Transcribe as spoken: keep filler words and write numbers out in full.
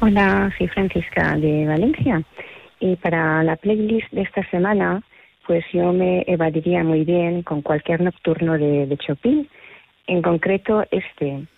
Hola, soy Francisca de Valencia y para la playlist de esta semana pues yo me evadiría muy bien con cualquier nocturno de, de Chopin, en concreto este,